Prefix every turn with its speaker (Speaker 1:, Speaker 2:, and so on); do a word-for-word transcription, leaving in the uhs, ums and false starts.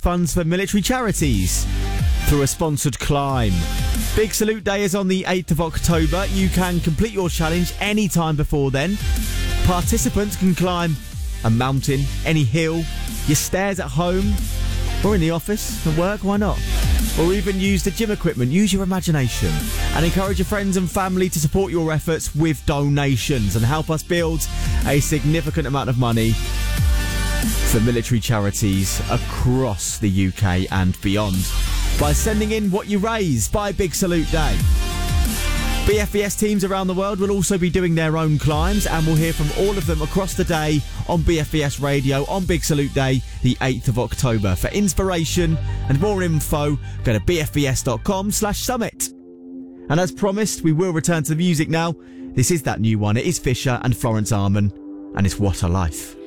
Speaker 1: funds for military charities through a sponsored climb. Big Salute Day is on the eighth of October. You can complete your challenge any time before then. Participants can climb a mountain, any hill, your stairs at home, or in the office, at work, why not? Or even use the gym equipment. Use your imagination and encourage your friends and family to support your efforts with donations and help us build a significant amount of money for military charities across the U K and beyond by sending in what you raise by Big Salute Day. B F B S teams around the world will also be doing their own climbs, and we'll hear from all of them across the day on B F B S Radio on Big Salute Day, the eighth of October. For inspiration and more info, go to bfbs.com slash summit. And as promised, we will return to the music now. This is that new one. It is Fisher and Florence Arman, and it's What a Life.